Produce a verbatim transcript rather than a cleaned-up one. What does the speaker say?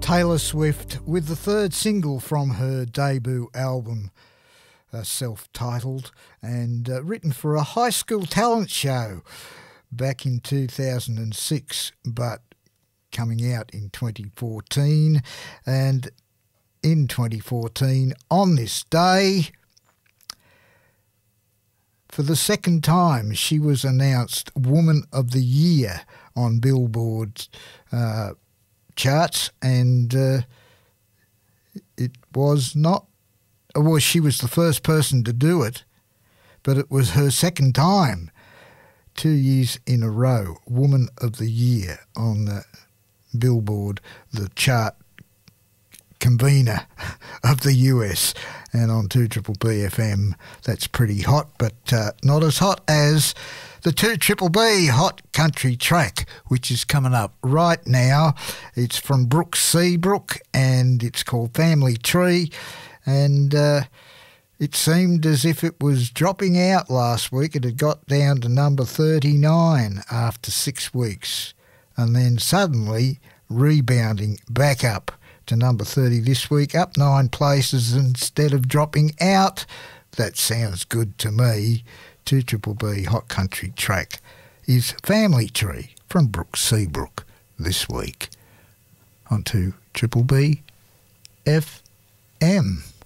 Taylor Swift with the third single from her debut album, uh, self-titled, and uh, written for a high school talent show back in two thousand six, but coming out in twenty fourteen. And in twenty fourteen, on this day, for the second time, she was announced Woman of the Year on Billboard's uh, charts, and uh, it was not, well, she was the first person to do it, but it was her second time, two years in a row, Woman of the Year on the Billboard, the chart convener of the U S, and on two Triple B F M. That's pretty hot, but uh, not as hot as the two Triple B Hot Country track, which is coming up right now. It's from Brooke Seabrook, and it's called Family Tree, and uh, it seemed as if it was dropping out last week. It had got down to number thirty-nine after six weeks, and then suddenly rebounding back up to number thirty this week, up nine places instead of dropping out. That sounds good to me. two Triple B Hot Country track is Family Tree from Brooke Seabrook this week on two Triple B F M.